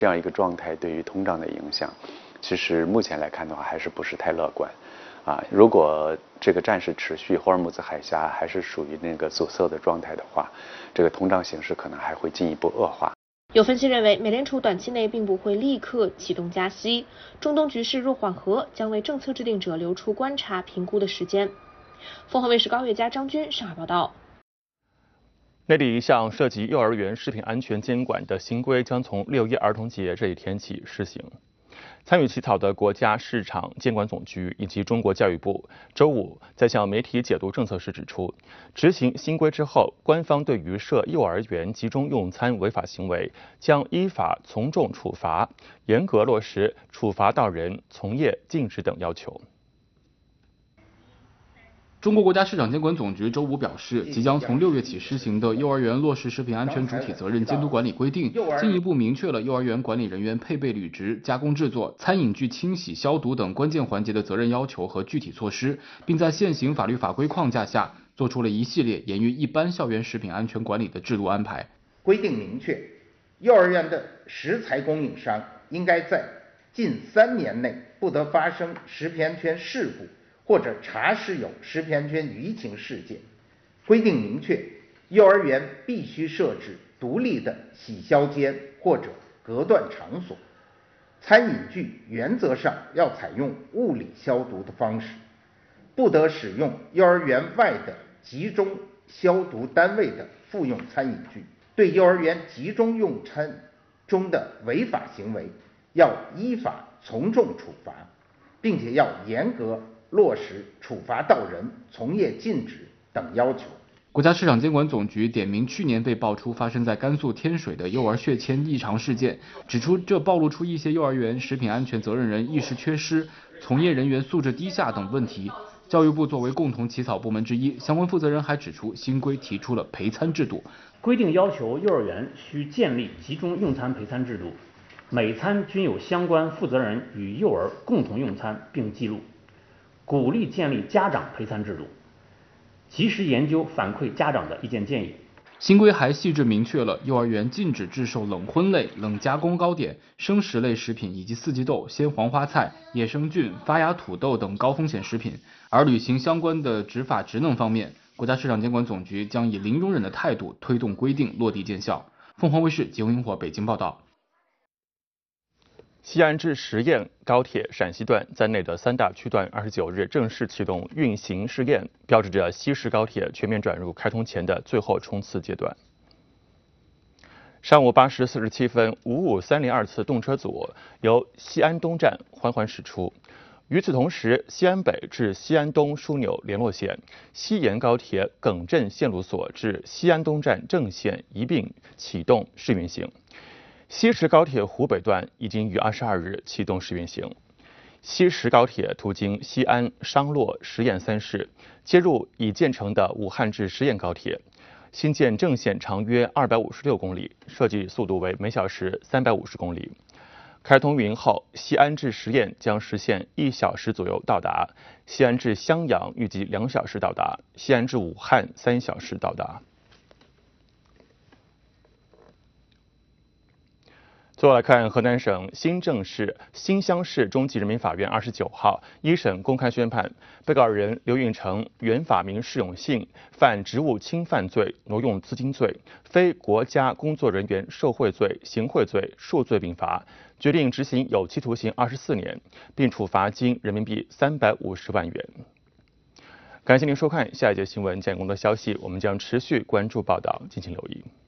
这样一个状态对于通胀的影响，其实目前来看的话，还是不是太乐观。如果这个战事持续，霍尔木兹海峡还是属于那个阻塞的状态的话，这个通胀形势可能还会进一步恶化。 有分析认为，美联储短期内并不会立刻启动加息，中东局势若缓和，将为政策制定者留出观察评估的时间。凤凰卫视高月佳、张军上海报道。 内地一项涉及幼儿园食品安全监管的新规将从6一儿童节这一天起施行。参与起草的国家市场监管总局以及中国教育部周五在向媒体解读政策时指出，执行新规之后，官方对于设幼儿园集中用餐违法行为将依法从重处罚，严格落实处罚到人、从业禁止等要求。 中国国家市场监管总局周五表示，即将从6月起施行的幼儿园落实食品安全主体责任监督管理规定，进一步明确了幼儿园管理人员配备履职、加工制作、餐饮具清洗、消毒等关键环节的责任要求和具体措施，并在现行法律法规框架下，做出了一系列严于一般校园食品安全管理的制度安排。 规定明确，幼儿园的食材供应商应该在近3年内不得发生食品安全事故或者查实有食品安全舆情事件。规定明确，幼儿园必须设置独立的洗消间或者隔断场所。餐饮具原则上要采用物理消毒的方式，不得使用幼儿园外的集中消毒单位的复用餐饮具。对幼儿园集中用餐中的违法行为，要依法从重处罚，并且要严格落实处罚到人、从业禁止等要求。 国家市场监管总局点名去年被爆出发生在甘肃天水的幼儿血铅异常事件，指出这暴露出一些幼儿园食品安全责任人意识缺失、从业人员素质低下等问题。教育部作为共同起草部门之一，相关负责人还指出，新规提出了陪餐制度， 规定要求幼儿园需建立集中用餐陪餐制度，每餐均有相关负责人与幼儿共同用餐并记录，鼓励建立家长陪餐制度，及时研究反馈家长的意见建议。 新规还细致明确了幼儿园禁止制售冷荤类、冷加工糕点、生食类食品以及四季豆、鲜黄花菜、野生菌、发芽土豆等高风险食品。而履行相关的执法职能方面，国家市场监管总局将以零容忍的态度推动规定落地见效。凤凰卫视吉红萤火北京报道。 西安至十堰高铁陕西段在内的3大区段29日正式启动运行试验，标志着西石高铁全面转入开通前的最后冲刺阶段。上午8时47分，55302次动车组由西安东站缓缓驶出。与此同时，西安北至西安东枢纽联络线、西延高铁耿镇线路所至西安东站正线一并启动试运行。西石高铁湖北段已经于22日启动试运行。西石高铁途经西安、商洛、十堰3市，接入已建成的武汉至十堰高铁。新建正线长约256公里，设计速度为每小时350公里。开通运营后，西安至十堰将实现1小时左右到达，西安至襄阳预计2小时到达，西安至武汉3小时到达。最后来看河南省新郑市新乡市中级人民法院29号一审公开宣判，被告人刘运成原法名释永信犯职务侵犯罪、挪用资金罪、非国家工作人员受贿罪、行贿罪数罪并罚，决定执行有期徒刑24年，并处罚金人民币350万元。感谢您收看，下一节新闻将有更多消息，我们将持续关注报道，敬请留意。